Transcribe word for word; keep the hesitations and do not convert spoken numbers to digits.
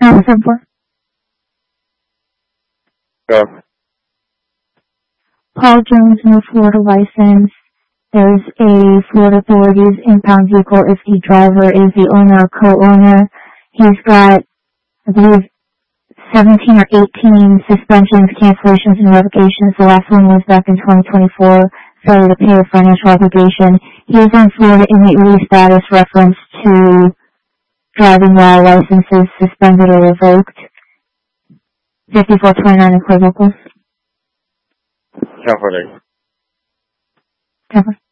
Number four. Go. Paul Jones, no Florida license. There's a Florida authorities impound vehicle if the driver is the owner or co-owner. He's got, I believe, seventeen or eighteen suspensions, cancellations, and revocations. The last one was back in twenty twenty-four, failure to pay a financial obligation. He is on Florida immediately status reference to driving while licenses suspended or revoked. fifty-four twenty-nine equivocals. Covered. Cover.